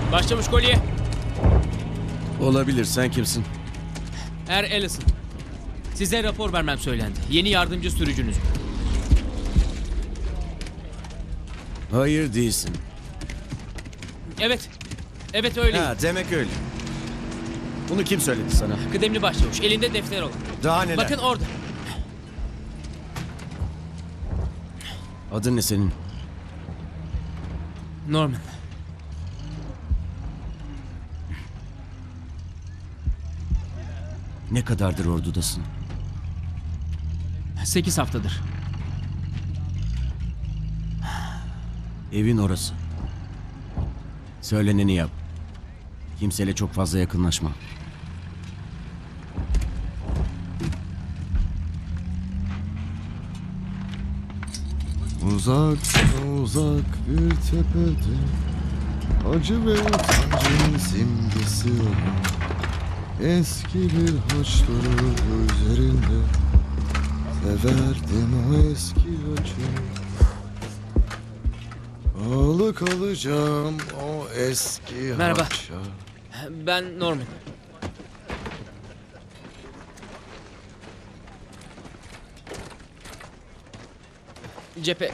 Başçavuş Kolye. Olabilir. Sen kimsin? Ellison. Size rapor vermem söylendi. Yeni yardımcı sürücünüz. Hayır değilsin. Evet. Evet öyleyim. Ha, demek öyle. Bunu kim söyledi sana? Kıdemli başçavuş. Elinde defter olan. Daha neler? Bakın orada. Adın ne senin? Norman. Ne kadardır ordudasın? 8 haftadır. Evin orası. Söyleneni yap. Kimseyle çok fazla yakınlaşma. Uzak uzak bir tepede acı ve utancın simgesi olan eski bir haç durur üzerinde. Severdim o eski acı. Bağlı kalacağım o eski Merhaba. haça. Ben Norman. Cephe